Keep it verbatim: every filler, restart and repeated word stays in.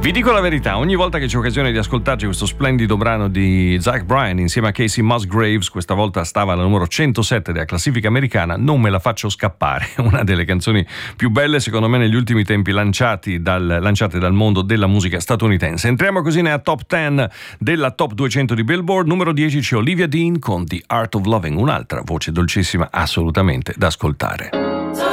Vi dico la verità, ogni volta che c'è occasione di ascoltarci questo splendido brano di Zach Bryan insieme a Casey Musgraves, questa volta stava alla numero centosette della classifica americana, non me la faccio scappare. Una delle canzoni più belle secondo me negli ultimi tempi lanciati dal, lanciate dal mondo della musica statunitense. Entriamo così nella top dieci della top duecento di Billboard. Numero dieci c'è Olivia Dean con The Art of Loving, un'altra voce dolcissima assolutamente da ascoltare.